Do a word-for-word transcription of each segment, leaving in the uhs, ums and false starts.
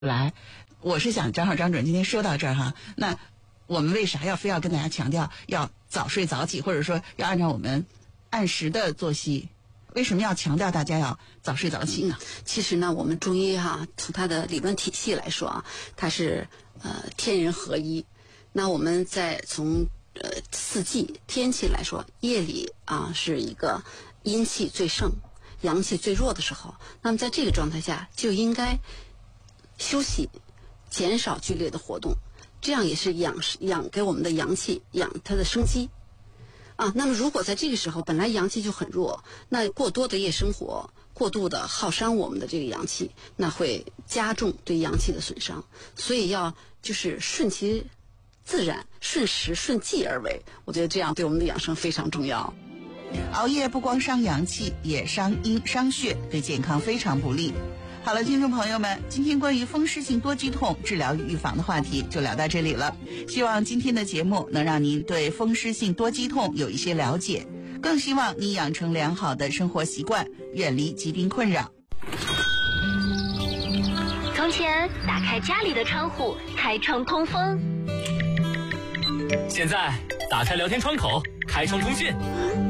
来，我是想正好张主任今天说到这儿哈，那我们为啥要非要跟大家强调要早睡早起，或者说要按照我们按时的作息？为什么要强调大家要早睡早起呢？ 嗯、其实呢，我们中医哈、啊，从它的理论体系来说啊，它是呃天人合一。那我们在从呃四季天气来说，夜里啊是一个阴气最盛、阳气最弱的时候。那么在这个状态下，就应该休息，减少剧烈的活动，这样也是养养给我们的阳气，养它的生机。啊，那么如果在这个时候本来阳气就很弱，那过多的夜生活，过度的耗伤我们的这个阳气，那会加重对阳气的损伤。所以要就是顺其自然，顺时顺纪而为，我觉得这样对我们的养生非常重要。 熬夜不光伤阳气，也伤阴伤血，对健康非常不利。好了，听众朋友们，今天关于风湿性多肌痛治疗与预防的话题就聊到这里了。希望今天的节目能让您对风湿性多肌痛有一些了解，更希望你养成良好的生活习惯，远离疾病困扰。 从前打开家里的窗户，开窗通风， 现在打开聊天窗口，开窗通讯。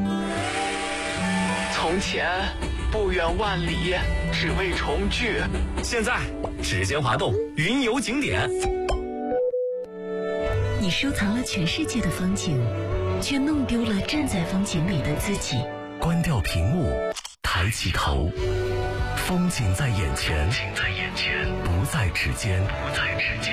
从前不远万里，只为重聚。 现在指尖滑动，云游景点。 你收藏了全世界的风景，却弄丢了站在风景里的自己。 关掉屏幕，抬起头，风景在眼前，不在指尖。